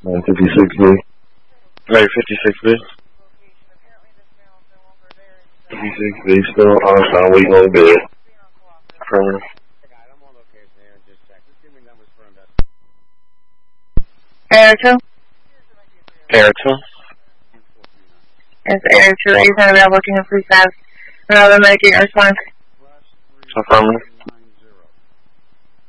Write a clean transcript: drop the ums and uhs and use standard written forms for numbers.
956B. 956B. 56B still on sound, waiting on bed. Affirmative. Air 2? Air 2. It's Air 2. 800 available. Can you please have another Medicaid response? Affirmative.